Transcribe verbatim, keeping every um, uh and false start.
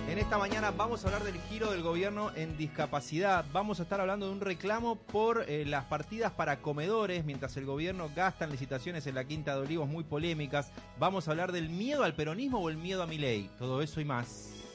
En esta mañana vamos a hablar del giro del gobierno en discapacidad. Vamos a estar hablando de un reclamo por eh, las partidas para comedores, mientras el gobierno gasta en licitaciones en la Quinta de Olivos muy polémicas. Vamos a hablar del miedo al peronismo o el miedo a Milei. Todo eso y más.